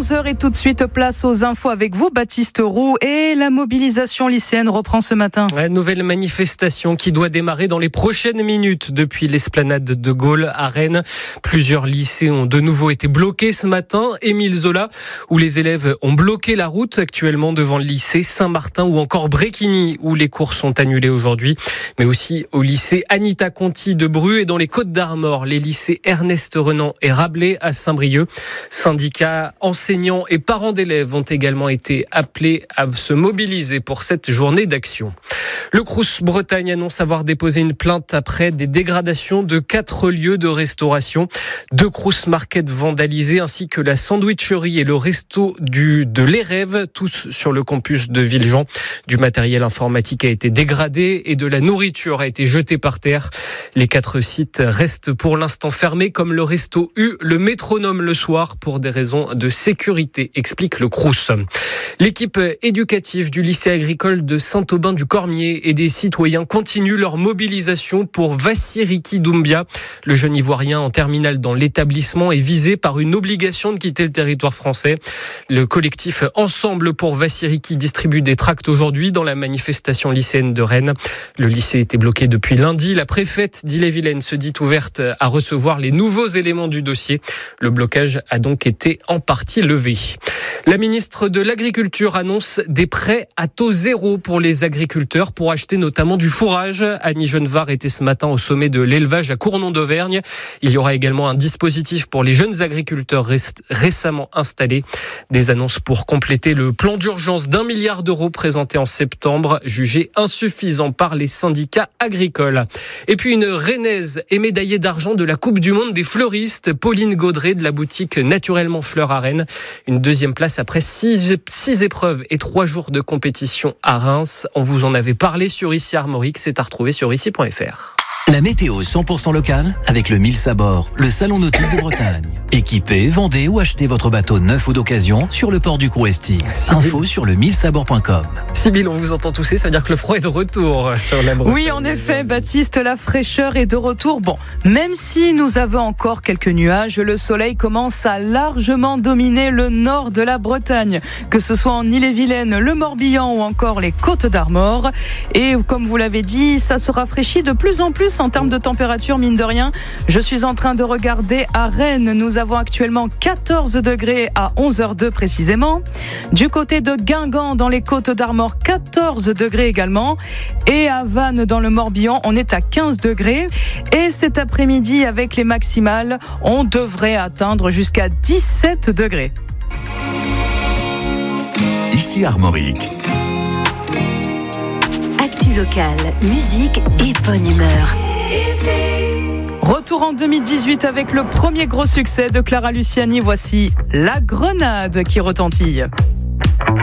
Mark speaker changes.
Speaker 1: 11h et tout de suite place aux infos avec vous, Baptiste Roux. Et la mobilisation lycéenne reprend ce matin.
Speaker 2: La nouvelle manifestation qui doit démarrer dans les prochaines minutes depuis l'esplanade de Gaulle à Rennes. Plusieurs lycées ont de nouveau été bloqués ce matin. Émile Zola, où les élèves ont bloqué la route actuellement devant le lycée Saint-Martin ou encore Bréquigny, où les cours sont annulés aujourd'hui. Mais aussi au lycée Anita Conti de Bru et dans les Côtes-d'Armor, les lycées Ernest Renan et Rabelais à Saint-Brieuc. Syndicats, enseignants et parents d'élèves ont également été appelés à se mobiliser pour cette journée d'action. Le Crous Bretagne annonce avoir déposé une plainte après des dégradations de 4 lieux de restauration. 2 Crous Market vandalisés ainsi que la sandwicherie et le resto de Les Rêves, tous sur le campus de Villejean. Du matériel informatique a été dégradé et de la nourriture a été jetée par terre. Les 4 sites restent pour l'instant fermés comme le resto U, le métronome le soir pour des raisons de sécurité, explique le Crous. L'équipe éducative du lycée agricole de Saint-Aubin-du-Cormier et des citoyens continuent leur mobilisation pour Vassiriki Doumbia. Le jeune Ivoirien en terminale dans l'établissement est visé par une obligation de quitter le territoire français. Le collectif Ensemble pour Vassiriki distribue des tracts aujourd'hui dans la manifestation lycéenne de Rennes. Le lycée était bloqué depuis lundi. La préfète d'Ille-et-Vilaine se dit ouverte à recevoir les nouveaux éléments du dossier. Le blocage a donc été en partie levé. La ministre de l'Agriculture annonce des prêts à taux zéro pour les agriculteurs pour acheter notamment du fourrage. Annie Genevard était ce matin au sommet de l'élevage à Cournon d'Auvergne. Il y aura également un dispositif pour les jeunes agriculteurs récemment installés. Des annonces pour compléter le plan d'urgence d'1 milliard d'euros présenté en septembre, jugé insuffisant par les syndicats agricoles. Et puis une Rennaise est médaillée d'argent de la Coupe du Monde des fleuristes, Pauline Gaudret de la boutique Naturellement Fleurs à Rennes. Une deuxième place après 6 épreuves et 3 jours de compétition à Reims. On vous en avait parlé sur Ici Armorique, c'est à retrouver sur ici.fr.
Speaker 3: La météo 100% locale avec le Mills à bord, le salon nautique de Bretagne. Équipez, vendez ou achetez votre bateau neuf ou d'occasion sur le port du Couresti. Info sur le millsabord.com.
Speaker 2: Sibylle, on vous entend tousser, ça veut dire que le froid est de retour sur la Bretagne.
Speaker 1: Oui, en effet, Baptiste, la fraîcheur est de retour. Bon, même si nous avons encore quelques nuages, le soleil commence à largement dominer le nord de la Bretagne, que ce soit en Ille-et-Vilaine, le Morbihan ou encore les Côtes-d'Armor. Et comme vous l'avez dit, ça se rafraîchit de plus en plus en termes de température, mine de rien. Je suis en train de regarder à Rennes. Nous avons actuellement 14 degrés à 11h02 précisément. Du côté de Guingamp, dans les Côtes-d'Armor, 14 degrés également. Et à Vannes, dans le Morbihan, on est à 15 degrés. Et cet après-midi, avec les maximales, on devrait atteindre jusqu'à 17 degrés.
Speaker 3: Ici Armorique.
Speaker 4: Actu locale, musique et bonne humeur.
Speaker 1: Retour en 2018 avec le premier gros succès de Clara Luciani. Voici La Grenade qui retentille.